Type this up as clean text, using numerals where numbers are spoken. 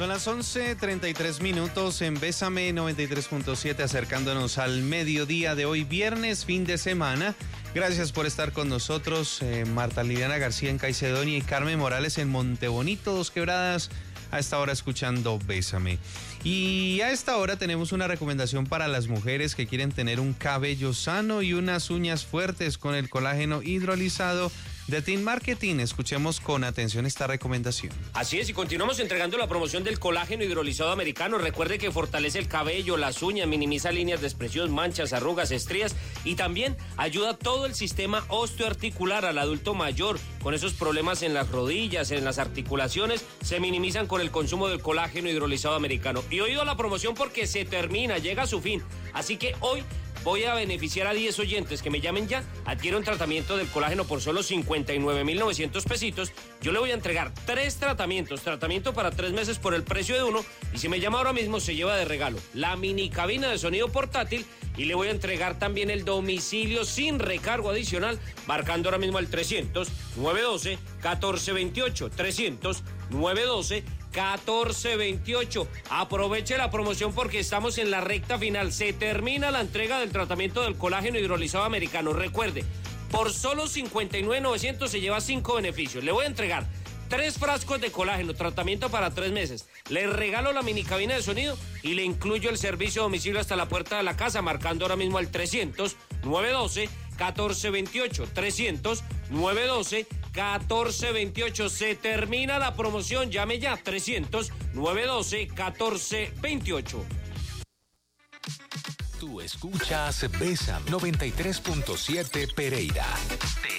Son las 11:33 en Bésame 93.7, acercándonos al mediodía de hoy, viernes, fin de semana. Gracias por estar con nosotros, Marta Liliana García en Caicedonia y Carmen Morales en Montebonito, Dos Quebradas, a esta hora escuchando Bésame. Y a esta hora tenemos una recomendación para las mujeres que quieren tener un cabello sano y unas uñas fuertes con el colágeno hidrolizado de Teen Marketing. Escuchemos con atención esta recomendación. Así es, y continuamos entregando la promoción del colágeno hidrolizado americano. Recuerde que fortalece el cabello, las uñas, minimiza líneas de expresión, manchas, arrugas, estrías y también ayuda a todo el sistema osteoarticular al adulto mayor. Con esos problemas en las rodillas, en las articulaciones, se minimizan con el consumo del colágeno hidrolizado americano. Y oído la promoción porque se termina, llega a su fin. Así que hoy voy a beneficiar a 10 oyentes que me llamen ya, adquieren tratamiento del colágeno por solo 59.900 pesitos. Yo le voy a entregar 3 tratamientos, tratamiento para 3 meses por el precio de uno, y si me llama ahora mismo se lleva de regalo la mini cabina de sonido portátil y le voy a entregar también el domicilio sin recargo adicional, marcando ahora mismo al 300-912-1428, 300-912-1428. Aproveche la promoción porque estamos en la recta final. Se termina la entrega del tratamiento del colágeno hidrolizado americano. Recuerde, por solo 59.900 se lleva 5 beneficios. Le voy a entregar 3 frascos de colágeno, tratamiento para 3 meses. Le regalo la mini cabina de sonido y le incluyo el servicio a domicilio hasta la puerta de la casa, marcando ahora mismo al 300-912-1428. 300-912-1428. Se termina la promoción. Llame ya. 300-912-1428. Tú escuchas Bésame 93.7 Pereira.